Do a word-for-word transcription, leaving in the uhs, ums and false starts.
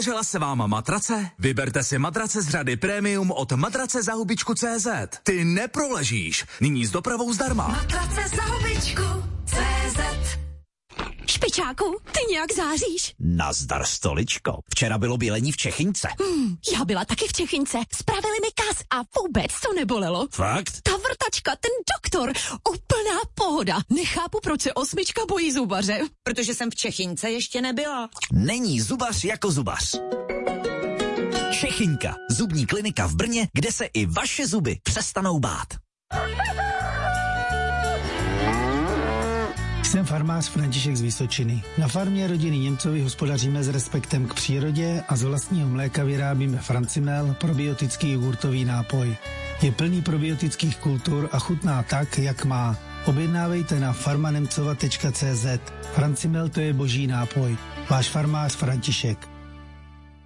Nerozležela se vám matrace? Vyberte si matrace z řady Premium od matrace za hubičku tečka cé zet. Ty neproležíš. Nyní s dopravou zdarma. Matrace za hubičku tečka cé zet. Špičáku, ty nějak záříš. Nazdar, stoličko. Včera bylo bělení v Čechyňce. Hmm, já byla taky v Čechyňce. Spravili mi kas a vůbec to nebolelo. Fakt? Ta vrtačka, ten doktor, úplná pohoda. Nechápu, proč se osmička bojí zubaře. Protože jsem v Čechyňce ještě nebyla. Není zubař jako zubař. Čechyňka, zubní klinika v Brně, kde se i vaše zuby přestanou bát. Jsem farmář František z Vysočiny. Na farmě rodiny Němcovi hospodaříme s respektem k přírodě a z vlastního mléka vyrábíme Francimel, probiotický jogurtový nápoj. Je plný probiotických kultur a chutná tak, jak má. Objednávejte na farmanemcova tečka cé zet. Francimel, to je boží nápoj. Váš farmář František.